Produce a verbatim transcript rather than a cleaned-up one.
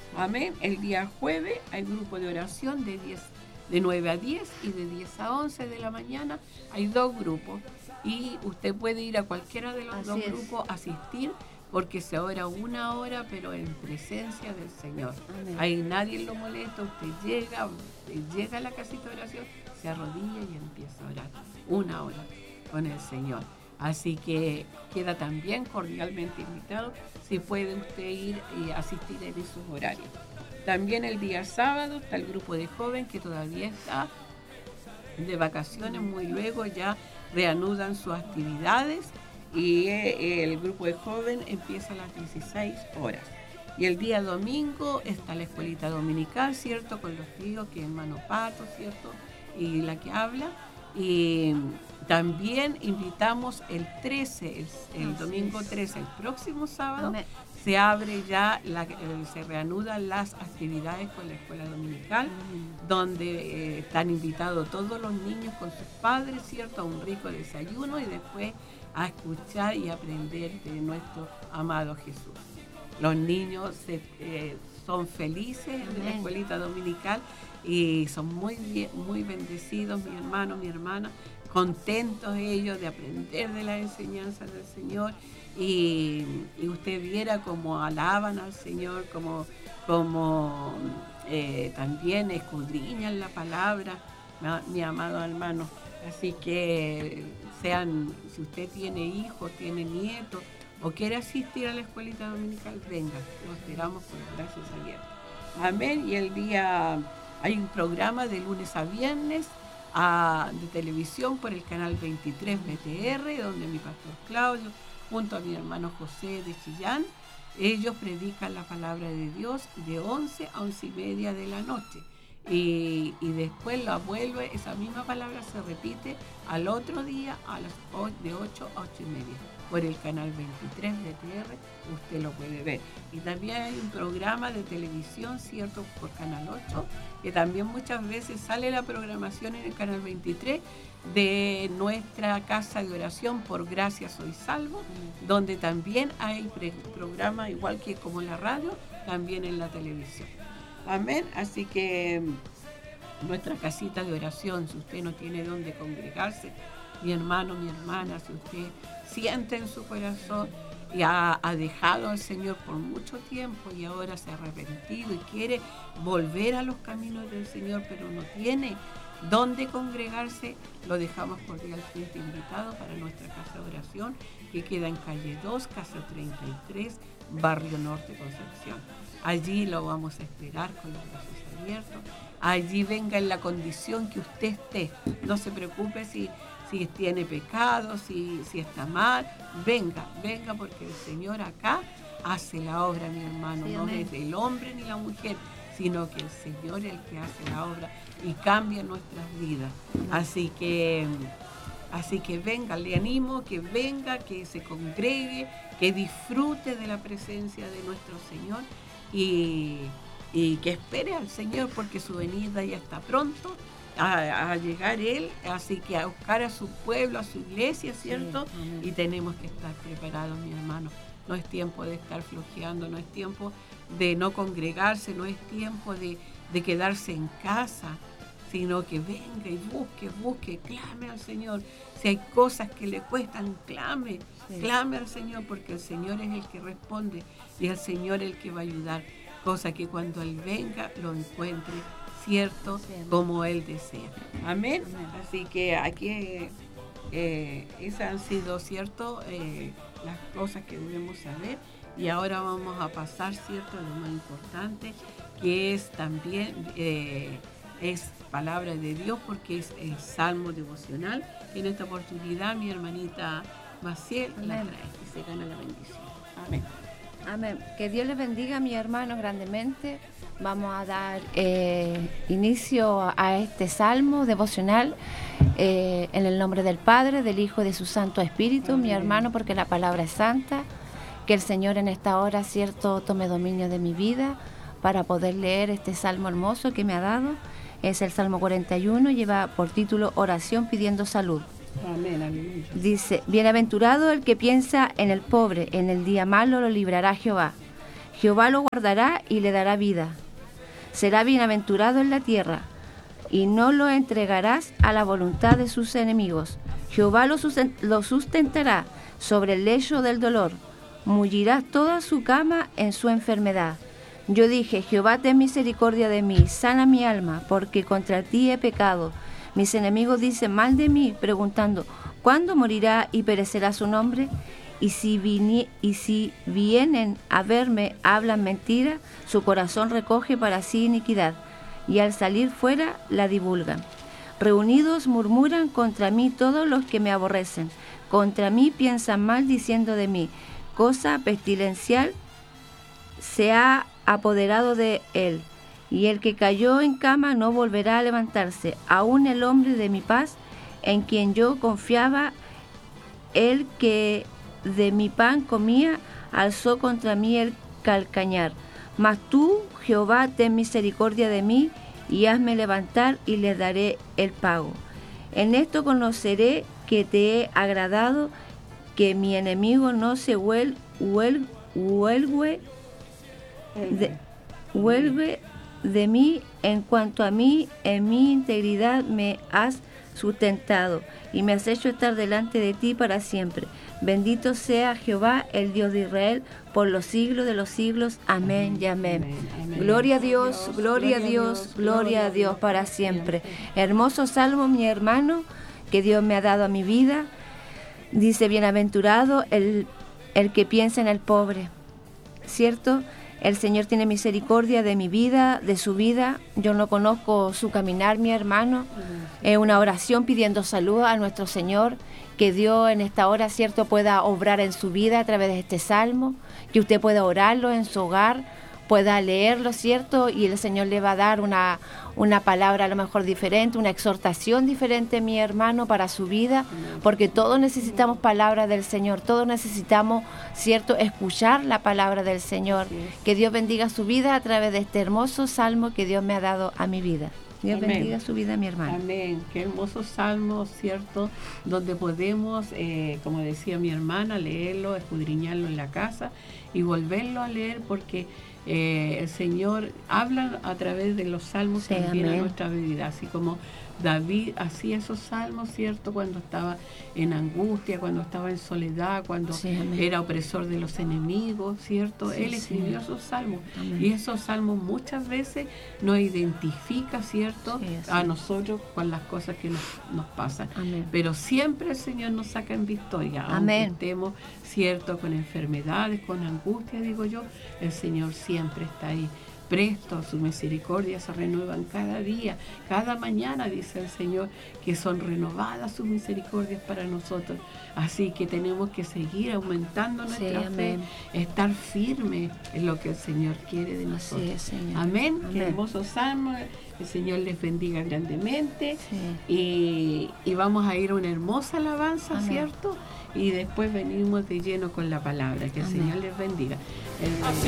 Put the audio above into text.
Amén. El día jueves hay grupo de oración de diez, de nueve a diez y de diez a once de la mañana. Hay dos grupos y usted puede ir a cualquiera de los Así dos es. grupos a asistir porque se ora una hora, pero en presencia del Señor. Amén. Ahí nadie lo molesta, usted llega, llega a la casita de oración, se arrodilla y empieza a orar una hora con el Señor. Así que queda también cordialmente invitado si puede usted ir y asistir en esos horarios. También el día sábado está el grupo de jóvenes que todavía está de vacaciones, muy luego ya reanudan sus actividades y eh, el grupo de jóvenes empieza a las dieciséis horas. Y el día domingo está la escuelita dominical, ¿cierto? Con los tíos, que es hermano Pato, ¿cierto? Y la que habla. Y también invitamos el trece, el, el domingo trece, el próximo sábado, Amén. se abre ya, la, eh, se reanudan las actividades con la escuela dominical, Amén. donde eh, están invitados todos los niños con sus padres, ¿cierto? A un rico desayuno y después a escuchar y aprender de nuestro amado Jesús. Los niños se, eh, son felices en la escuelita dominical y son muy bien, muy bendecidos, mi hermano, mi hermana, contentos ellos de aprender de las enseñanzas del Señor y, y usted viera cómo alaban al Señor, como, como eh, también escudriñan la palabra, mi, mi amado hermano. Así que sean, si usted tiene hijos, tiene nietos o quiere asistir a la escuelita dominical, venga, lo esperamos con los brazos abiertos. Amén. Y el día, hay un programa de lunes a viernes a, de televisión por el canal veintitrés B T R, donde mi pastor Claudio, junto a mi hermano José de Chillán, ellos predican la palabra de Dios de once a once y media de la noche. Y, y después la vuelve, esa misma palabra se repite al otro día a las ocho, de ocho a ocho y media por el canal veintitrés B T R, usted lo puede ver. Y también hay un programa de televisión, ¿cierto?, por Canal ocho, que también muchas veces sale la programación en el canal veintitrés de nuestra casa de oración por Gracia Soy Salvo, mm. donde también hay pre- programa igual que como la radio, también en la televisión. Amén. Así que nuestra casita de oración, si usted no tiene dónde congregarse, mi hermano, mi hermana, si usted siente en su corazón y ha, ha dejado al Señor por mucho tiempo y ahora se ha arrepentido y quiere volver a los caminos del Señor, pero no tiene dónde congregarse, lo dejamos cordialmente invitado para nuestra casa de oración que queda en calle dos, casa treinta y tres, Barrio Norte, Concepción. Allí lo vamos a esperar con los brazos abiertos. Allí venga en la condición que usted esté. No se preocupe si, si tiene pecado, si, si está mal. Venga, venga, porque el Señor acá hace la obra, mi hermano. Sí, no amén. Es el hombre ni la mujer, sino que el Señor es el que hace la obra y cambia nuestras vidas. Así que, así que venga, le animo que venga, que se congregue, que disfrute de la presencia de nuestro Señor. Y, y que espere al Señor porque su venida ya está pronto a, a llegar Él, así que a buscar a su pueblo, a su iglesia, ¿cierto? Sí, y tenemos que estar preparados, mi hermano. No es tiempo de estar flojeando, no es tiempo de no congregarse, no es tiempo de, de quedarse en casa, sino que venga y busque, busque, clame al Señor. Si hay cosas que le cuestan, clame, sí. clame al Señor, porque el Señor es el que responde y el Señor es el que va a ayudar, cosa que cuando Él venga lo encuentre, cierto, sí, como Él desea. Amén. Amén. Así que aquí eh, esas han sido, cierto, eh, las cosas que debemos saber. Y ahora vamos a pasar, cierto, a lo más importante, que es también... Eh, es palabra de Dios porque es el Salmo devocional. En esta oportunidad mi hermanita Maciel Amén. La trae y se gana la bendición. Amén. Amén. Que Dios les bendiga a mis hermanos grandemente. Vamos a dar eh, inicio a, a este Salmo devocional eh, en el nombre del Padre, del Hijo y de su Santo Espíritu, Amén. Mi hermano, porque la palabra es santa. Que el Señor en esta hora, cierto, tome dominio de mi vida para poder leer este Salmo hermoso que me ha dado. Es el Salmo cuarenta y uno, lleva por título Oración pidiendo salud. Amén, aleluya. Dice, bienaventurado el que piensa en el pobre, en el día malo lo librará Jehová. Jehová lo guardará y le dará vida. Será bienaventurado en la tierra, y no lo entregarás a la voluntad de sus enemigos. Jehová lo sustentará sobre el lecho del dolor. Mullirás toda su cama en su enfermedad. Yo dije, Jehová, ten misericordia de mí, sana mi alma, porque contra ti he pecado. Mis enemigos dicen mal de mí, preguntando, ¿cuándo morirá y perecerá su nombre? Y si, vini, y si vienen a verme, hablan mentira, su corazón recoge para sí iniquidad, y al salir fuera la divulgan. Reunidos murmuran contra mí todos los que me aborrecen. Contra mí piensan mal diciendo de mí, cosa pestilencial se ha apoderado de él. Y el que cayó en cama no volverá a levantarse. Aún el hombre de mi paz, en quien yo confiaba, el que de mi pan comía, alzó contra mí el calcañar. Mas tú, Jehová, ten misericordia de mí, y hazme levantar, y le daré el pago. En esto conoceré que te he agradado, que mi enemigo no se huel, huel, huelgue, de, huelgue de mí. En cuanto a mí, en mi integridad me has sustentado, y me has hecho estar delante de ti para siempre. Bendito sea Jehová, el Dios de Israel, por los siglos de los siglos. Amén, amén y amén. Amén, amén. Gloria a Dios, Dios, gloria a Dios, Dios, gloria a Dios para siempre. Hermoso salmo, mi hermano, que Dios me ha dado a mi vida. Dice, bienaventurado el, el que piensa en el pobre. ¿Cierto? El Señor tiene misericordia de mi vida, de su vida. Yo no conozco su caminar, mi hermano. Es una oración pidiendo salud a nuestro Señor. Que Dios en esta hora, ¿cierto?, pueda obrar en su vida a través de este salmo. Que usted pueda orarlo en su hogar, pueda leerlo, ¿cierto? Y el Señor le va a dar una, una palabra a lo mejor diferente, una exhortación diferente, mi hermano, para su vida. Porque todos necesitamos palabras del Señor, todos necesitamos, ¿cierto?, escuchar la palabra del Señor. Que Dios bendiga su vida a través de este hermoso salmo que Dios me ha dado a mi vida. Dios Amén. Bendiga su vida, mi hermano. Amén. Qué hermoso salmo, ¿cierto? Donde podemos, eh, como decía mi hermana, leerlo, escudriñarlo en la casa y volverlo a leer, porque eh, el Señor habla a través de los salmos sí, también amén. A nuestra vida, así como David hacía esos salmos, ¿cierto? Cuando estaba en angustia, cuando estaba en soledad, cuando sí, era opresor de los enemigos, ¿cierto? Sí, Él escribió sí. esos salmos. Amén. Y esos salmos muchas veces nos identifica, ¿cierto? Sí, a nosotros con las cosas que nos, nos pasan. Amén. Pero siempre el Señor nos saca en victoria. Amén. Aunque estemos, ¿cierto?, con enfermedades, con angustia, digo yo, el Señor siempre está ahí. Presto, su misericordia se renuevan cada día, cada mañana, dice el Señor, que son renovadas sus misericordias para nosotros. Así que tenemos que seguir aumentando nuestra sí, fe, estar firme en lo que el Señor quiere de nosotros. Sí, Señor. Amén. Amén. Qué hermoso salmo. El Señor les bendiga grandemente. Sí. Y, y vamos a ir a una hermosa alabanza, amén. ¿Cierto? Y después venimos de lleno con la palabra. Que el amén. Señor les bendiga. El,